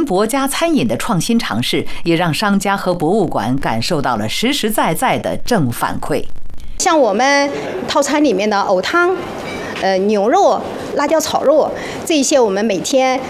文博家餐饮的创新尝试，也让商家和博物馆感受到了实实在在的正反馈。 像我们套餐里面的藕汤、牛肉、辣椒炒肉，这些我们每天